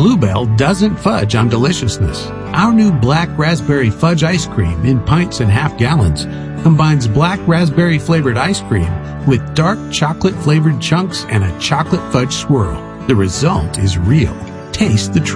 Bluebell doesn't fudge on deliciousness. Our new black raspberry fudge ice cream in pints and half gallons combines black raspberry flavored ice cream with dark chocolate flavored chunks and a chocolate fudge swirl. The result is real. Taste the truth.